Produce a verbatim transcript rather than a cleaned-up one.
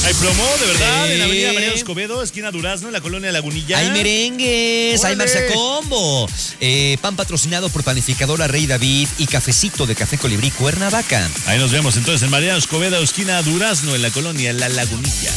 Hay promo, de verdad, Sí. en la avenida Mariano Escobedo, esquina Durazno, en la colonia Lagunilla. Hay merengues, hay ¡Órale! Marza Combo, eh, pan patrocinado por Panificadora Rey David y cafecito de Café Colibrí Cuernavaca. Ahí nos vemos entonces en Mariano Escobedo, esquina Durazno, en la colonia La Lagunilla.